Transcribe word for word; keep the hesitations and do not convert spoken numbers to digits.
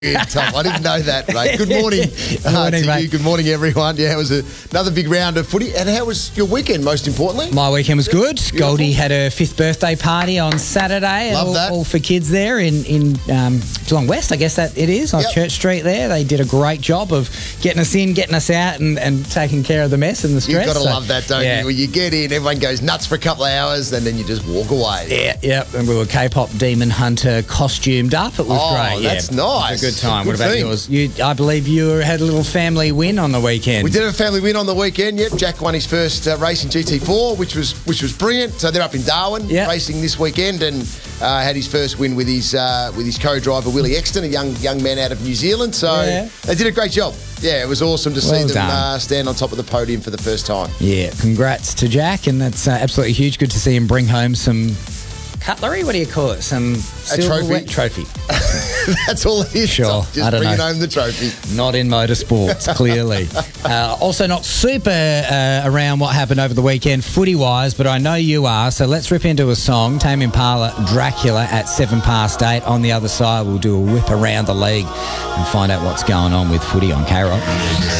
Yeah, Tom, I didn't know that, mate. Good morning, Good uh, morning, to mate. you. Good morning, everyone. Yeah, it was a, another big round of footy. And how was your weekend, most importantly? My weekend was good. Goldie had her fifth birthday party on Saturday. and Love all, that. all for kids there in, in um, Geelong West, I guess that it is, on Yep. Church Street there. They did a great job of getting us in, getting us out and, and taking care of the mess and the stress. You've got to So, love that, don't yeah. you? When you get in, everyone goes nuts for a couple of hours, and then you just walk away. Yeah, yeah. And we were K-pop Demon Hunter costumed up. It was Oh, great. that's yeah. nice. It was a good time. Good what about theme. yours? You, I believe you had a little family win on the weekend. We did have a family win on the weekend. Yep, Jack won his first uh, race in G T four, which was which was brilliant. So they're up in Darwin Yep. racing this weekend, and uh, had his first win with his uh, with his co-driver Willie Exton, a young young man out of New Zealand. So Yeah. they did a great job. Yeah, it was awesome to see Well them done. uh, stand on top of the podium for the first time. Yeah, congrats to Jack, and that's uh, absolutely huge. Good to see him bring home some cutlery. What do you call it? Some silverware trophy. trophy. That's all it is. Sure, Tom. Just I don't bringing know. home the trophy. Not in motorsports, clearly. Uh, also, not super uh, around what happened over the weekend, footy-wise, but I know you are. So let's rip into a song. Tame Impala, Dracula at seven past eight. On the other side, we'll do a whip around the league and find out what's going on with footy on K-Rock.